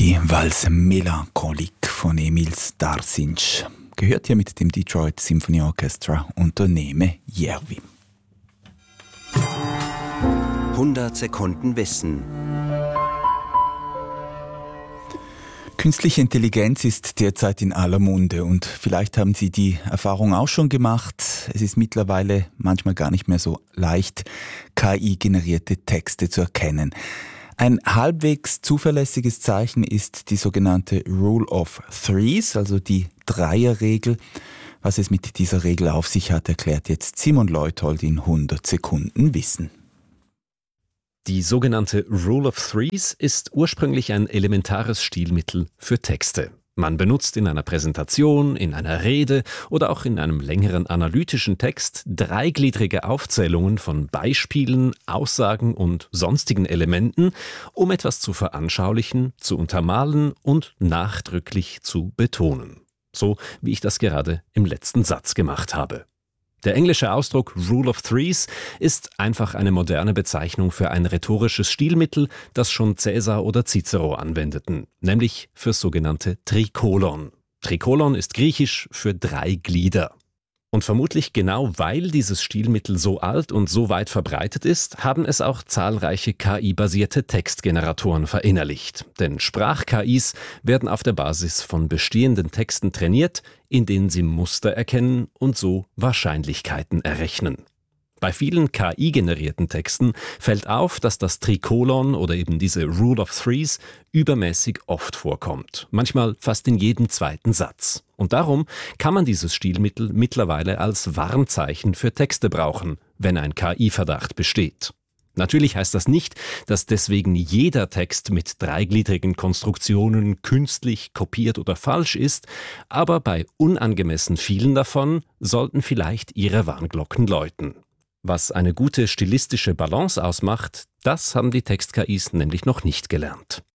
Die Valse Melancholique von Emil Starosic gehört hier mit dem Detroit Symphony Orchestra unter Neme Järvi. 100 Sekunden Wissen. Künstliche Intelligenz ist derzeit in aller Munde und vielleicht haben Sie die Erfahrung auch schon gemacht. Es ist mittlerweile manchmal gar nicht mehr so leicht, KI-generierte Texte zu erkennen. Ein halbwegs zuverlässiges Zeichen ist die sogenannte Rule of Threes, also die Dreierregel. Was es mit dieser Regel auf sich hat, erklärt jetzt Simon Leuthold in 100 Sekunden Wissen. Die sogenannte Rule of Threes ist ursprünglich ein elementares Stilmittel für Texte. Man benutzt in einer Präsentation, in einer Rede oder auch in einem längeren analytischen Text dreigliedrige Aufzählungen von Beispielen, Aussagen und sonstigen Elementen, um etwas zu veranschaulichen, zu untermalen und nachdrücklich zu betonen. So wie ich das gerade im letzten Satz gemacht habe. Der englische Ausdruck Rule of Threes ist einfach eine moderne Bezeichnung für ein rhetorisches Stilmittel, das schon Cäsar oder Cicero anwendeten, nämlich für sogenannte Trikolon. Trikolon ist griechisch für 3 Glieder. Und vermutlich genau weil dieses Stilmittel so alt und so weit verbreitet ist, haben es auch zahlreiche KI-basierte Textgeneratoren verinnerlicht. Denn Sprach-KIs werden auf der Basis von bestehenden Texten trainiert, in denen sie Muster erkennen und so Wahrscheinlichkeiten errechnen. Bei vielen KI-generierten Texten fällt auf, dass das Trikolon oder eben diese Rule of Threes übermäßig oft vorkommt. Manchmal fast in jedem zweiten Satz. Und darum kann man dieses Stilmittel mittlerweile als Warnzeichen für Texte brauchen, wenn ein KI-Verdacht besteht. Natürlich heißt das nicht, dass deswegen jeder Text mit dreigliedrigen Konstruktionen künstlich, kopiert oder falsch ist, aber bei unangemessen vielen davon sollten vielleicht Ihre Warnglocken läuten. Was eine gute stilistische Balance ausmacht, das haben die Text-KIs nämlich noch nicht gelernt.